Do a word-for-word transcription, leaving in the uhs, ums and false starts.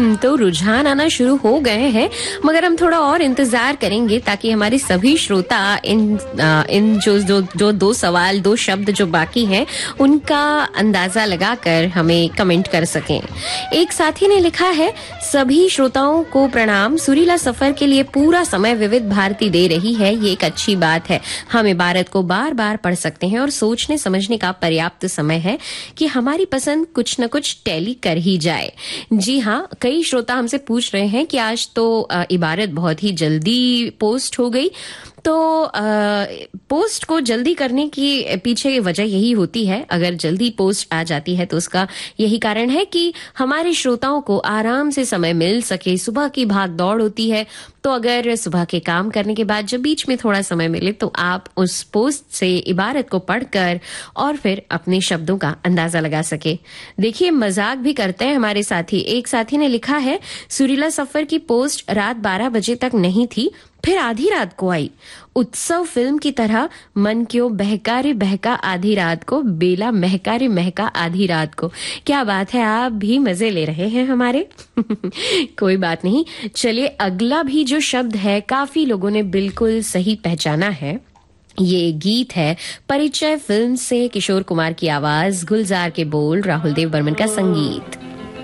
तो रुझान आना शुरू हो गए हैं, मगर हम थोड़ा और इंतजार करेंगे ताकि हमारे सभी श्रोता इन आ, इन जो जो जो दो सवाल दो शब्द जो बाकी हैं उनका अंदाजा लगाकर हमें कमेंट कर सकें। एक साथी ने लिखा है, सभी श्रोताओं को प्रणाम। सुरीला सफर के लिए पूरा समय विविध भारती दे रही है, ये एक अच्छी बात है। हम इबारत को बार बार पढ़ सकते हैं और सोचने समझने का पर्याप्त समय है कि हमारी पसंद कुछ न कुछ टैली कर ही जाए। जी हाँ, कई श्रोता हमसे पूछ रहे हैं कि आज तो इबारत बहुत ही जल्दी पोस्ट हो गई। तो आ, पोस्ट को जल्दी करने की पीछे वजह यही होती है। अगर जल्दी पोस्ट आ जाती है तो उसका यही कारण है कि हमारे श्रोताओं को आराम से समय मिल सके। सुबह की भाग दौड़ होती है, तो अगर सुबह के काम करने के बाद जब बीच में थोड़ा समय मिले तो आप उस पोस्ट से इबारत को पढ़कर और फिर अपने शब्दों का अंदाजा लगा सके। देखिए, मजाक भी करते हैं हमारे साथी। एक साथी ने लिखा है, सुरीला सफर की पोस्ट रात बारह बजे तक नहीं थी, फिर आधी रात को आई। उत्सव फिल्म की तरह मन क्यों बहका रे बहका आधी रात को, बेला महका रे महका आधी रात को। क्या बात है, आप भी मजे ले रहे हैं हमारे। कोई बात नहीं, चलिए अगला भी जो शब्द है काफी लोगों ने बिल्कुल सही पहचाना है। ये गीत है परिचय फिल्म से, किशोर कुमार की आवाज, गुलजार के बोल, राहुल देव बर्मन का संगीत।